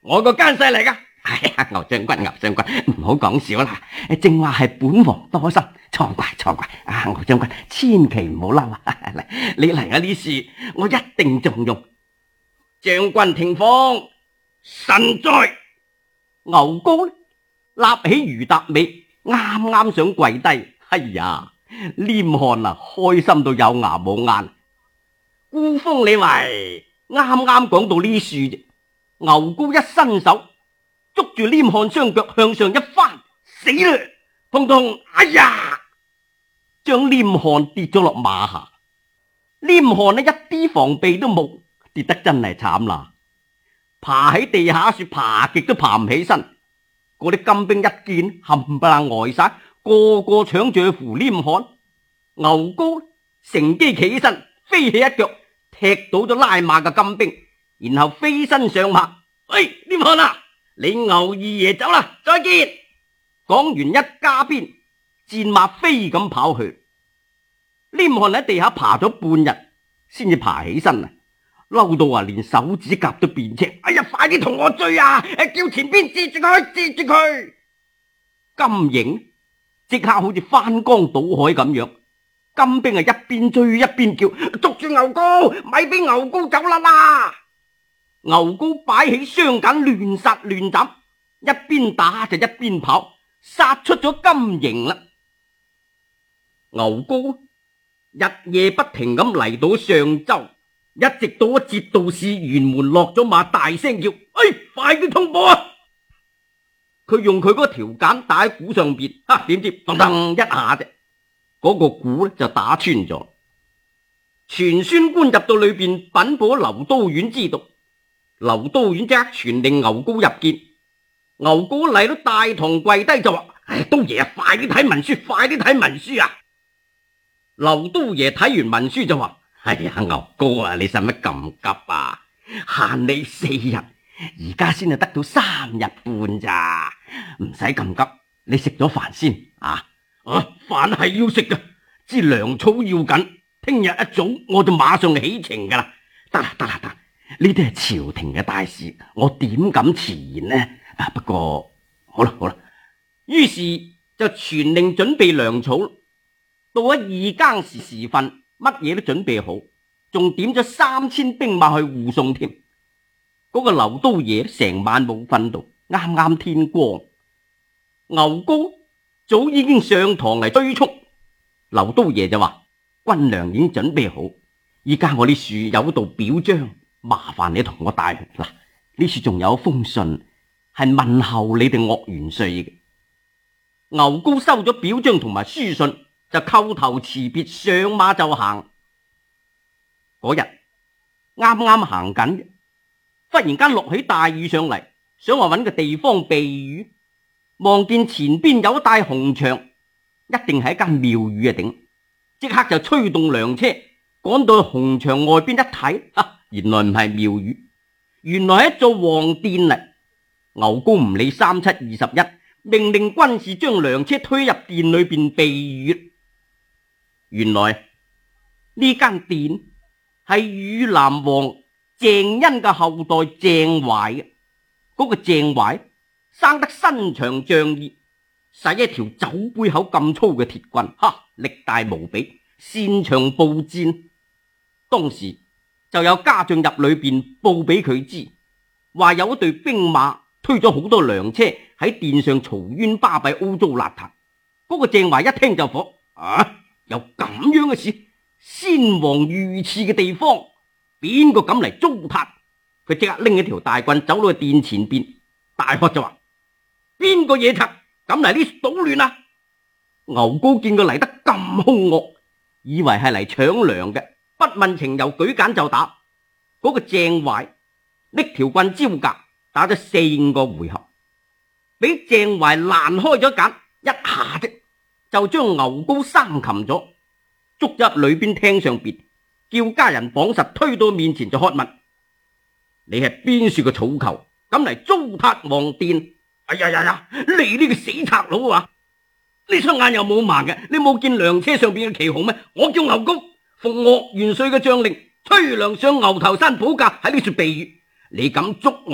我個奸細嚟噶。 哎呀，牛將軍，唔好講笑啦，正話係本王多心，錯怪啊！牛將軍千祈唔好嬲啊！嚟，你嚟啊！呢事我一定重用。 將軍聽風，臣在。 牛高呢，立起魚搭尾，啱啱想跪低，哎呀，黏漢啊，開心到有牙冇眼。孤峰你為啱啱講到呢樹啫，牛高一伸手捉住黏漢雙腳向上一翻，死啦！通通，哎呀，將黏漢跌咗落馬下。黏漢呢一啲防備都冇，跌得真係慘啦！爬喺地下說爬極都爬唔起身。嗰啲金兵一見冚唪唥呆晒，個個搶住去扶黏漢。牛高乘機企起身，飛起一腳踢倒咗拉馬嘅金兵，然後飛身上馬。喂，黏漢啊，你牛二爺走啦，再見！講完一加鞭，戰馬飛咁跑去。黏漢喺地下爬咗半日，先至爬起身啊！嬲到連手指甲都變青。哎呀，快啲同我追啊！叫前邊截住佢！金影即刻好似翻江倒海咁樣，金兵一邊追一邊叫，捉住牛高，咪俾牛高走啦啦！牛高擺起雙鐧亂殺亂斬，一邊打就一邊跑，殺出咗金營啦。牛高日夜不停咁嚟到上州，一直到節度使轅門落咗馬，大聲叫：快啲通報啊！佢用佢嗰條鐧打喺鼓上邊，點知噔噔一下啫，嗰個鼓就打穿咗。傳宣官入到裏邊稟報劉都院知道，劉都院即刻傳令牛高入見。牛高嚟到大堂跪低就話：都爺啊，快啲睇文書啊！劉都爺睇完文書就話：哎呀，牛高啊，你使乜咁急啊？限你4日，而家先係得到3日半咋，唔使咁急。你食咗飯先啊？飯係要食㗎，支糧草要緊，聽日一早我就馬上起程噶啦。得啦，呢啲係朝廷嘅大事，我點敢遲延呢？不過好啦，於是就傳令準備糧草。到咗2更時分，乜嘢都準備好，仲點咗3000兵馬去護送添。嗰個劉都爺成晚冇瞓到，啱啱天光，牛高早已經上堂嚟催促。劉都爺就話：軍糧已經準備好，依家我呢處有道表彰，麻煩你同我帶去。嗱，呢處仲有封信，係問候你哋岳元帥嘅。牛高收咗表彰同埋書信，就叩頭辭別，上馬就行。嗰日啱啱行緊，忽然間落起大雨上嚟，想話搵個地方避雨，望見前邊有一帶紅牆，一定係一間廟宇啊頂，即刻就催動糧車趕到去紅牆外邊一睇，原來唔係廟宇，原來係一座皇殿嚟。牛高唔理37、21，命令軍士將糧車推入殿裏邊避雨。原來呢間殿係汝南王鄭恩嘅後代鄭懷嘅。嗰個鄭懷生得身長仗義，使一條酒杯口咁粗嘅鐵棍，力大無比，擅長步戰。當時就有家將入裏邊報俾佢知，話有一隊兵馬推咗好多糧車喺殿上嘈冤巴閉，污糟邋遢。嗰個鄭懷一聽就火，有咁樣嘅事，先王御賜嘅地方，邊個敢嚟糟蹋？佢即刻拎起條大棍走到去殿前邊，大喝就話：邊個野賊敢嚟呢搗亂啊？牛高見佢嚟得咁兇惡，以為係嚟搶糧嘅，不問情由，舉鐧就打。嗰個鄭懷拎條棍招架，打咗4、5個回合，俾鄭懷攔開咗鐧，一下啫就將牛高生擒咗，捉入裏邊廳上邊，叫家人綁實，推到面前就喝問：你係邊處嘅草寇，敢嚟糟蹋皇殿？哎呀，你呢個死賊佬啊！你雙眼又冇盲嘅，你冇見糧車上邊嘅旗號咩？我叫牛高，奉岳元帥嘅將令，推糧上牛頭山保駕喺呢處避雨，你敢捉我，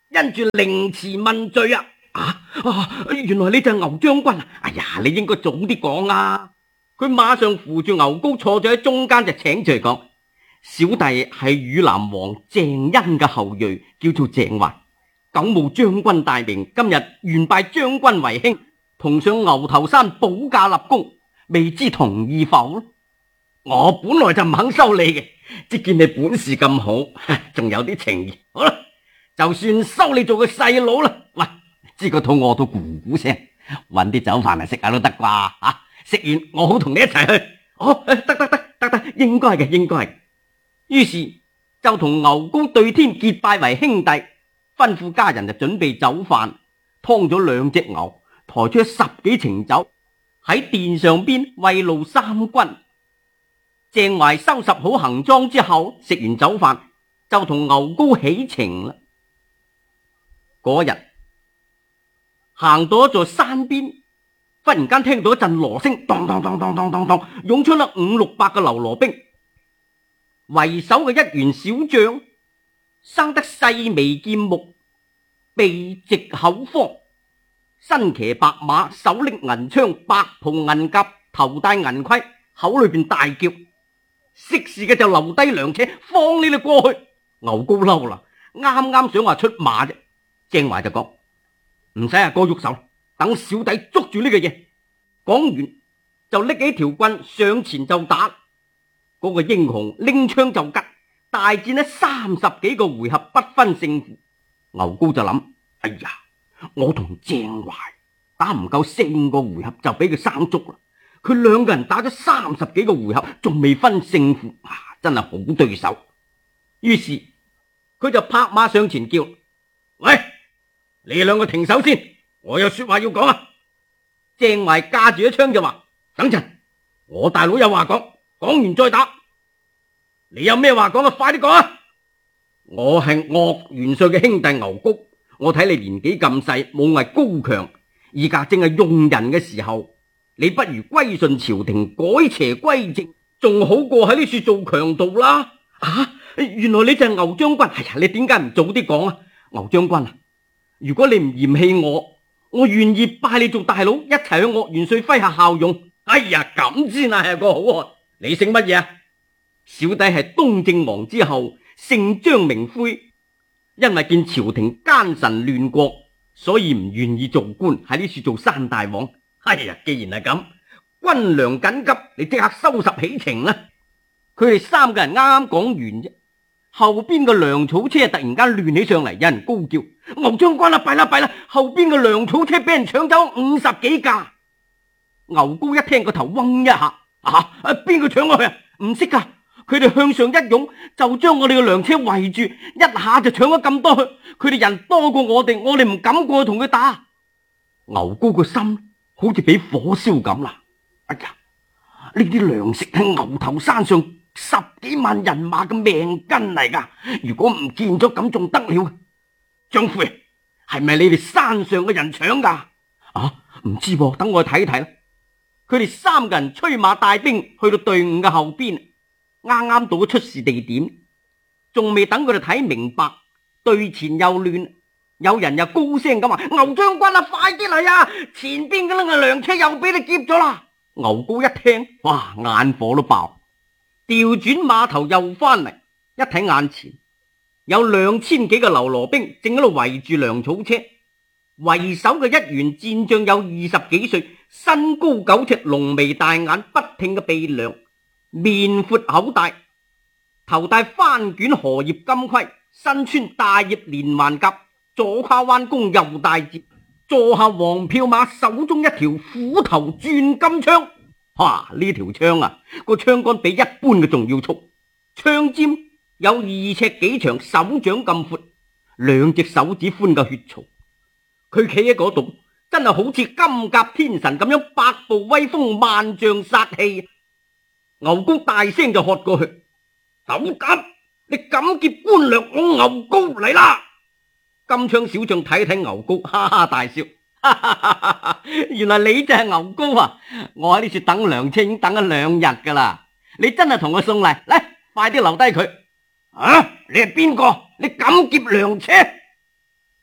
因住凌遲問罪啊！原來你就係牛將軍啊！哎呀，你應該早啲講啊！佢馬上扶住牛皋坐咗喺中間，就請住嚟講：小弟係汝南王鄭恩嘅後裔，叫做鄭懷，久冒將軍大名，今日願拜將軍為兄，同上牛頭山保駕立功，未知同意否？我本來就唔肯收你嘅，只見你本事咁好，仲有啲情義，好啦，就算收你做個細佬啦。喂，知個肚餓到咕咕聲，搵啲酒飯嚟食下都得啩？食完我好同你一齊去。得，應該嘅，應該嘅。於是就同牛皋對天結拜為兄弟，吩咐家人就準備酒飯，劏咗2隻牛，抬出10幾程酒，喺殿上邊慰勞三軍。鄭懷收拾好行裝之後，食完酒飯就同牛皋起程啦。嗰日行到一座山邊，忽然間聽到一陣鑼聲，當當當當當當當，湧出咗500-600個流羅兵。為首嘅一員小將，生得細眉劍目，鼻直口方，身騎白馬，手拎銀槍，白袍銀甲，頭戴銀盔，口裏邊大叫：識時嘅就留低良車，放你哋過去。牛皋嬲啦，啱啱想話出馬啫。鄭懷就講：唔使阿哥喐手，等小弟捉住呢個嘢。講完就拎起條棍上前就打。嗰個英雄拎槍就吉，大戰咗30幾個回合不分勝負。牛皋就諗：哎呀，我同鄭懷打唔夠4個回合就俾佢生捉啦。佢2個人打咗30幾個回合，仲未分勝負，真係好對手。於是佢就拍馬上前叫：喂，你2個停手先，我有說話要講啊！鄭懷架住一槍就話：等陣，我大佬有話講，講完再打。你有咩話講啊？快啲講啊！我係岳元帥嘅兄弟牛皋，我睇你年紀咁細，武藝高強，而家正係用人嘅時候，你不如歸順朝廷，改邪歸正，仲好過喺呢處做強盜啦。原來你就係牛將軍。哎呀，你點解唔早啲講啊？牛將軍啊，如果你唔嫌棄我願意拜你做大佬，一齊去岳元帥麾下效用。哎呀，咁先係個好漢。你姓乜嘢啊？小弟係東正王之後，姓張名魁，因為見朝廷奸臣亂國，所以唔願意做官，喺呢處做山大王。哎呀，既然係咁，軍糧緊急，你即刻收拾起程啦。佢哋3個人啱啱講完啫，後邊嘅糧草車突然間亂起上嚟，有人高叫：牛將軍啊，弊啦！後邊嘅糧草車俾人搶走50幾架。牛皋一聽個頭嗡一下，邊個搶過去啊？唔識噶。佢哋向上一湧，就將我哋嘅糧車圍住，一下就搶咗咁多去。佢哋人多過我哋唔敢過去同佢打。牛皋個心好似俾火燒咁啦！哎呀，呢啲糧食喺牛頭山上10幾萬人馬嘅命根嚟噶，如果唔見咗咁仲得了？張魁，係咪你哋山上嘅人搶噶？唔知喎，等我去睇睇啦。佢哋3個人催馬帶兵去到隊伍嘅後邊，啱啱到咗出事地點，仲未等佢哋睇明白，隊前又亂，有人又高聲咁話：牛將軍啊，快啲嚟啊！前邊嘅呢個糧車又俾你劫咗啦！牛皋一聽，哇，眼火都爆，調轉馬頭又翻嚟，一睇眼前有2000幾個流羅兵正喺度圍住糧草車，為首嘅一員戰將有20幾歲，身高9尺，濃眉大眼，不挺嘅鼻梁，面闊口大，頭戴翻卷荷葉金盔，身穿大葉連環甲，左胯彎弓，右帶接，坐下黃票馬，手中一條虎頭鑽金槍。哇！呢條槍啊，個槍杆比一般嘅仲要粗，槍尖有2尺幾長，手掌咁闊，2隻手指寬嘅血槽。佢企喺嗰度，真係好似金甲天神咁樣，百步威風，萬丈殺氣。牛皋大聲就喝過去：狗急！你敢劫官糧，我牛皋嚟啦！金槍小將睇睇牛皋，哈哈大笑：原來你就係牛皋啊！我喺呢處等糧車已經等咗2日噶啦，你真係同我送嚟，嚟，快啲留低佢！你係邊個？你敢劫糧車？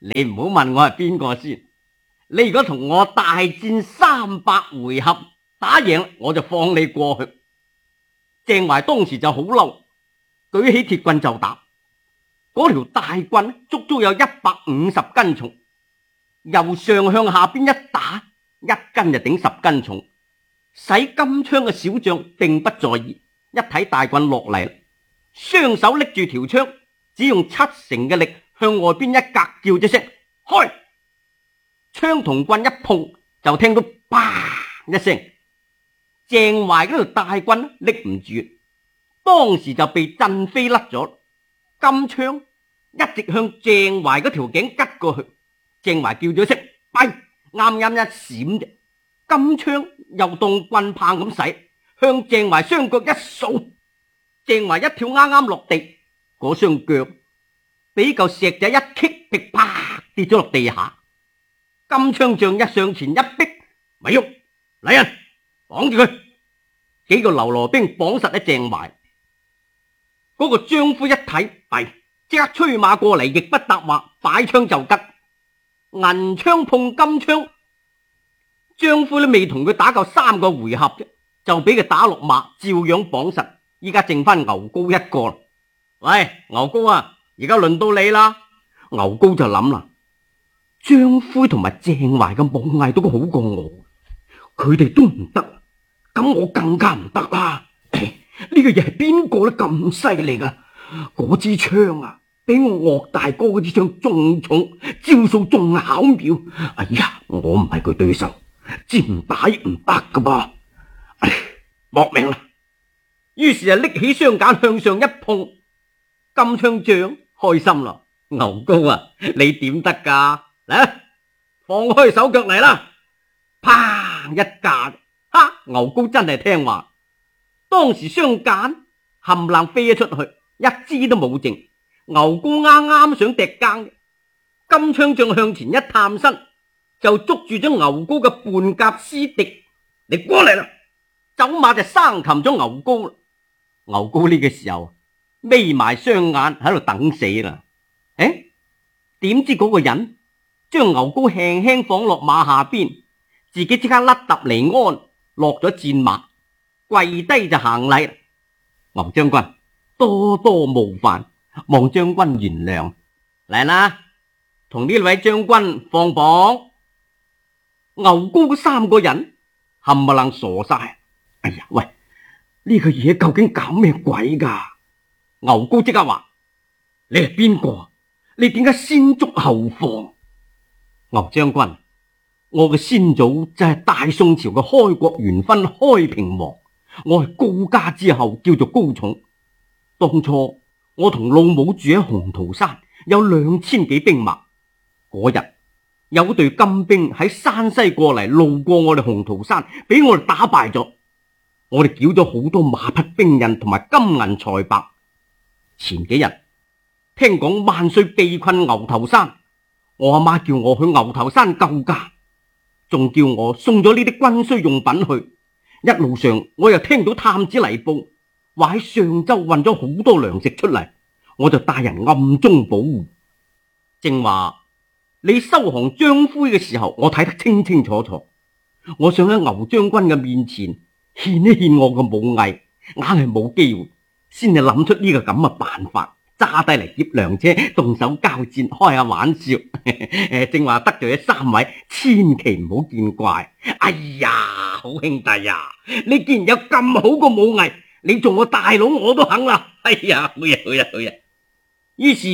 你唔好問我係邊個先。你如果同我大戰300回合，打贏我就放你過去。鄭懷當時就好嬲，舉起鐵棍就打。嗰條大棍足足有150斤重，由上向下邊一打，一斤就頂10斤重。使金槍嘅小將並不在意，一睇大棍落嚟，雙手拎住條槍，只用7成嘅力向外邊一格，叫咗聲開。槍同棍一碰，就聽到啪一聲，鄭懷嗰條大棍拎唔住，當時就被震飛甩咗。金槍一直向鄭懷嗰條頸吉過去，鄭懷叫咗聲弊，啱啱一閃啫，金槍又當棍棒咁使，向鄭懷雙腳一掃，鄭懷一跳啱啱落地，嗰雙腳俾嚿石仔一棘，劈啪跌咗落地下。金槍匠一上前一逼，咪喐，嚟人綁住佢。幾個流羅兵綁實咗鄭懷。嗰個張夫一睇弊，即刻催馬過嚟，亦不答話，擺槍就吉。銀槍碰金槍，張夫都未同佢打夠3個回合啫，就俾佢打落馬，照樣綁實。依家剩翻牛皋一個啦。喂，牛皋啊，而家輪到你啦。牛皋就諗啦，張夫同埋鄭懷嘅武藝都好過我，佢哋都唔得，咁我更加唔得啦。呢個嘢係邊個咧咁犀利噶？嗰支槍啊，比我岳大哥嗰支槍仲重，招數仲巧妙。哎呀，我唔係佢對手，唔打亦唔得噶噃。搏命啦！於是就拎起雙鐧向上一碰，金槍匠開心啦。牛皋啊，你點得噶？嚟，放開手腳嚟啦！啪一架，哈！牛皋真係聽話。當時雙鐧冚唪唥飛咗出去，一支都冇剩。牛皋啱啱想踢更，金槍匠向前一探身，就捉住咗牛皋嘅半甲師弟，你過嚟啦！走馬就生擒咗牛皋啦。牛皋呢個時候眯埋雙眼喺度等死啦。點知嗰個人將牛皋輕輕放落馬下邊，自己即刻甩揼離鞍，落咗戰馬，跪低就行禮。牛將軍多多冒犯，望將軍原諒。嚟啦，同呢位將軍放榜。牛皋嗰3個人冚唪唥傻晒。哎呀，喂，呢個嘢究竟搞咩鬼噶？牛皋即刻話：你係邊個？你點解先捉後放？牛將軍，我嘅先祖就係大宋朝嘅開國元勳開平王，我係高家之後，叫做高寵。當初我同老母住喺鴻圖山，有2000幾兵馬。嗰日有隊金兵喺山西過嚟，路過我哋鴻圖山，俾我哋打敗咗。我哋繳咗好多馬匹兵刃同埋金銀財帛。前幾日聽講萬歲被困牛頭山，我阿媽叫我去牛頭山救駕，仲叫我送咗呢啲軍需用品去。一路上我又聽到探子嚟報，話喺上州運咗好多糧食出嚟，我就帶人暗中保護。正話你收降張魁嘅時候，我睇得清清楚楚。我想喺牛將軍嘅面前獻一獻我嘅武藝，硬係冇機會，先至諗出呢個咁嘅辦法，揸低嚟劫糧車，動手交戰，開下玩笑。正話得罪咗3位，千祈唔好見怪。哎呀，好兄弟呀，你既然有咁好個武藝，你做我大佬我都肯啦。哎呀，好嘢好嘢好嘢。於是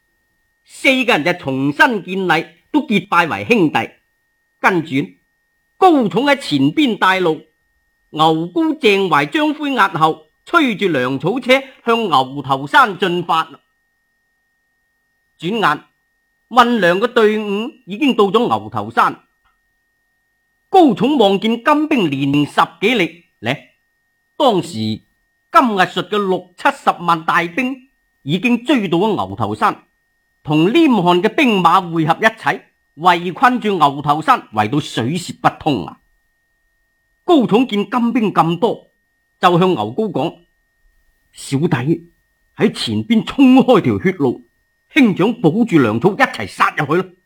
4個人就重新見禮，都結拜為兄弟。跟住高寵喺前邊帶路，牛皋、鄭懷、張魁押後，催住糧草車向牛頭山進發。轉眼運糧嘅隊伍已經到咗牛頭山。高寵望見金兵連10幾里嚟，當時金藝術嘅60-70萬大兵已經追到咗牛頭山，同黏漢嘅兵馬匯合一齊，圍困住牛頭山，圍到水泄不通啊！高寵見金兵咁多，就向牛皋講：小弟喺前邊衝開條血路，兄長保住糧草一齊殺入去咯。